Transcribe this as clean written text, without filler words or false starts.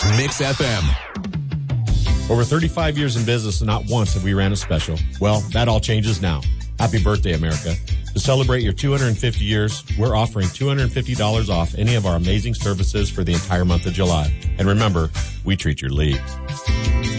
Mix FM. Over 35 years in business and not once have we ran a special. Well, that all changes now. Happy birthday, America. To celebrate your 250 years, we're offering $250 off any of our amazing services for the entire month of July. And remember, we treat your league.